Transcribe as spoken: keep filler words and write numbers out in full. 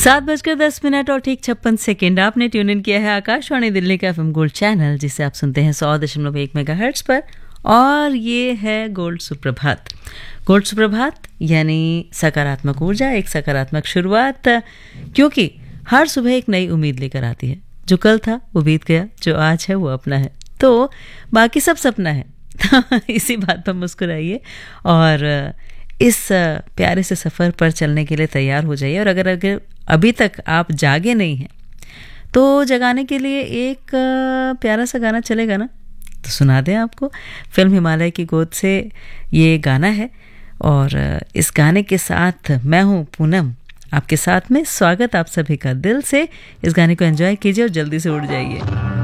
सात बजकर दस मिनट और ठीक छप्पन सेकेंड आपने ट्यून इन किया है आकाशवाणी दिल्ली का एफएम गोल्ड चैनल, जिसे आप सुनते हैं सौ दशमलव एक मेगाहर्ट्ज पर। और ये है गोल्ड सुप्रभात। गोल्ड सुप्रभात यानी सकारात्मक ऊर्जा, एक सकारात्मक शुरुआत, क्योंकि हर सुबह एक नई उम्मीद लेकर आती है। जो कल था वो बीत गया, जो आज है वो अपना है, तो बाकी सब सपना है। इसी बात पर मुस्कुराइए और इस प्यारे से सफ़र पर चलने के लिए तैयार हो जाइए। और अगर अगर अभी तक आप जागे नहीं हैं तो जगाने के लिए एक प्यारा सा गाना चलेगा ना, तो सुना दें आपको। फिल्म हिमालय की गोद से ये गाना है और इस गाने के साथ मैं हूँ पूनम आपके साथ में। स्वागत आप सभी का दिल से। इस गाने को एंजॉय कीजिए और जल्दी से उठ जाइए।